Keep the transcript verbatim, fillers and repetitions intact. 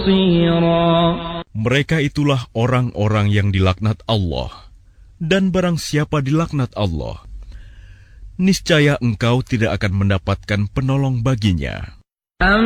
بصيرا. Mereka itulah orang-orang yang dilaknat Allah. Dan barang siapa dilaknat Allah, niscaya engkau tidak akan mendapatkan penolong baginya.